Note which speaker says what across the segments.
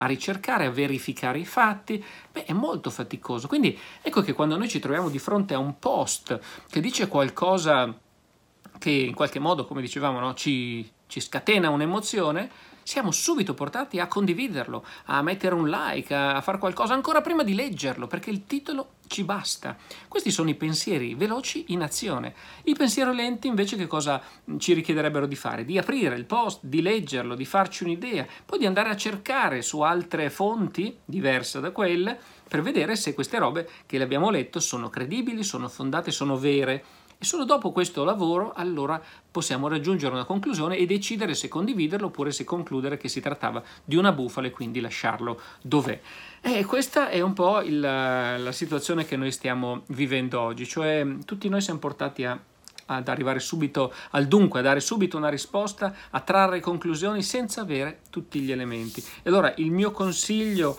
Speaker 1: a ricercare, a verificare i fatti, è molto faticoso. Quindi ecco che quando noi ci troviamo di fronte a un post che dice qualcosa che in qualche modo, come dicevamo, no, ci scatena un'emozione, siamo subito portati a condividerlo, a mettere un like, a fare qualcosa ancora prima di leggerlo, perché il titolo ci basta. Questi sono i pensieri veloci in azione. I pensieri lenti invece che cosa ci richiederebbero di fare? Di aprire il post, di leggerlo, di farci un'idea, poi di andare a cercare su altre fonti diverse da quelle per vedere se queste robe che le abbiamo letto sono credibili, sono fondate, sono vere. E solo dopo questo lavoro allora possiamo raggiungere una conclusione e decidere se condividerlo oppure se concludere che si trattava di una bufala e quindi lasciarlo dov'è. E questa è un po' la situazione che noi stiamo vivendo oggi, cioè tutti noi siamo portati ad arrivare subito al dunque, a dare subito una risposta, a trarre conclusioni senza avere tutti gli elementi. E allora il mio consiglio,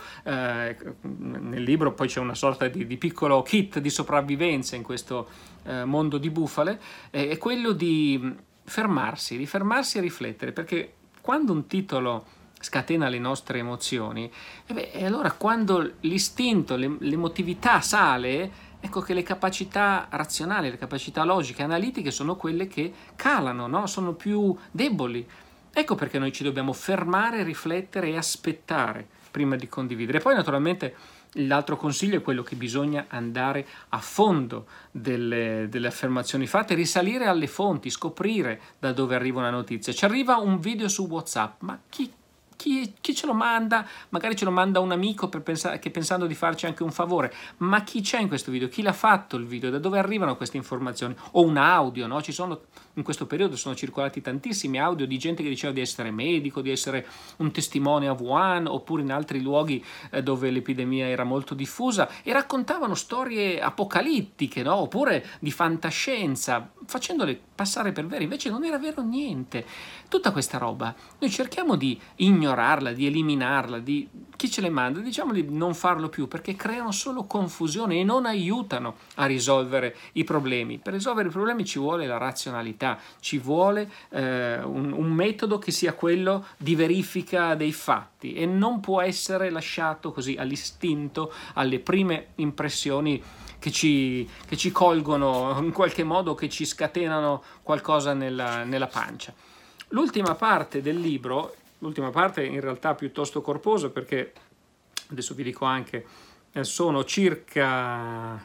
Speaker 1: nel libro poi c'è una sorta di piccolo kit di sopravvivenza in questo mondo di bufale, è quello di fermarsi e riflettere, perché quando un titolo scatena le nostre emozioni, e allora quando l'istinto, l'emotività sale, ecco che le capacità razionali, le capacità logiche, analitiche sono quelle che calano, no? Sono più deboli. Ecco perché noi ci dobbiamo fermare, riflettere e aspettare prima di condividere. Poi naturalmente l'altro consiglio è quello che bisogna andare a fondo delle affermazioni fatte, risalire alle fonti, scoprire da dove arriva una notizia. Ci arriva un video su WhatsApp, ma chi ce lo manda? Magari ce lo manda un amico che pensando di farci anche un favore, ma chi c'è in questo video? Chi l'ha fatto il video? Da dove arrivano queste informazioni? O un audio, no? In questo periodo sono circolati tantissimi audio di gente che diceva di essere medico, di essere un testimone a Wuhan oppure in altri luoghi dove l'epidemia era molto diffusa e raccontavano storie apocalittiche, no? Oppure di fantascienza, facendole passare per vere, invece non era vero niente. Tutta questa roba noi cerchiamo di ignorarla, di eliminarla, di chi ce le manda, diciamo di non farlo più, perché creano solo confusione e non aiutano a risolvere i problemi. Per risolvere i problemi ci vuole la razionalità, ci vuole un metodo che sia quello di verifica dei fatti e non può essere lasciato così all'istinto, alle prime impressioni che ci colgono in qualche modo, che ci scatenano qualcosa nella pancia. L'ultima parte del libro, l'ultima parte in realtà piuttosto corposa, perché adesso vi dico anche, sono circa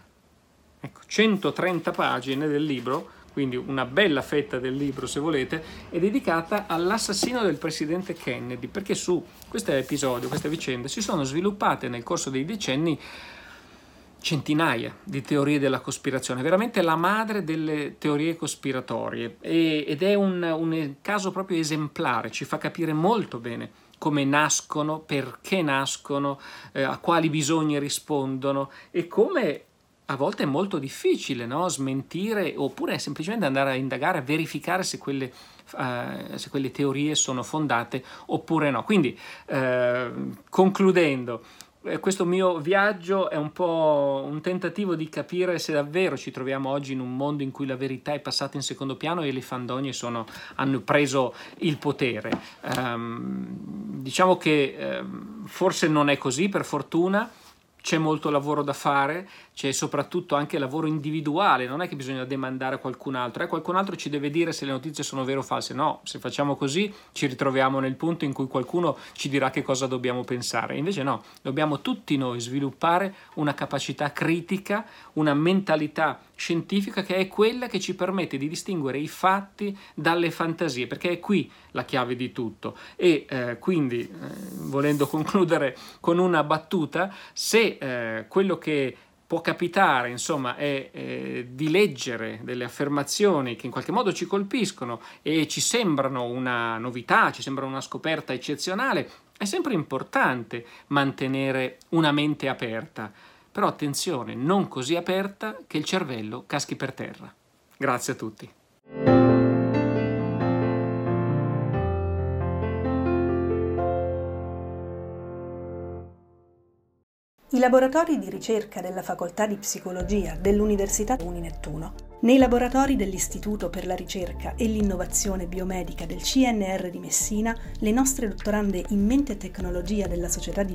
Speaker 1: 130 pagine del libro, quindi una bella fetta del libro se volete, è dedicata all'assassino del presidente Kennedy, perché su questo episodio, queste vicende, si sono sviluppate nel corso dei decenni centinaia di teorie della cospirazione, veramente la madre delle teorie cospiratorie, ed è un caso proprio esemplare, ci fa capire molto bene come nascono, perché nascono, a quali bisogni rispondono e come a volte è molto difficile, no? Smentire oppure semplicemente andare a indagare, a verificare se quelle teorie sono fondate oppure no. Quindi, concludendo, questo mio viaggio è un po' un tentativo di capire se davvero ci troviamo oggi in un mondo in cui la verità è passata in secondo piano e le fandonie hanno preso il potere. Diciamo che forse non è così, per fortuna. C'è molto lavoro da fare, c'è soprattutto anche lavoro individuale, non è che bisogna demandare a qualcun altro, qualcun altro ci deve dire se le notizie sono vere o false. No, se facciamo così ci ritroviamo nel punto in cui qualcuno ci dirà che cosa dobbiamo pensare. Invece no, dobbiamo tutti noi sviluppare una capacità critica, una mentalità scientifica che è quella che ci permette di distinguere i fatti dalle fantasie, perché è qui la chiave di tutto. E quindi, volendo concludere con una battuta, se quello che può capitare, insomma, è di leggere delle affermazioni che in qualche modo ci colpiscono e ci sembrano una novità, ci sembrano una scoperta eccezionale, è sempre importante mantenere una mente aperta. Però attenzione, non così aperta che il cervello caschi per terra. Grazie a tutti.
Speaker 2: I laboratori di ricerca della Facoltà di Psicologia dell'Università Uninettuno, nei laboratori dell'Istituto per la ricerca e l'innovazione biomedica del CNR di Messina, le nostre dottorande in mente e tecnologia della società di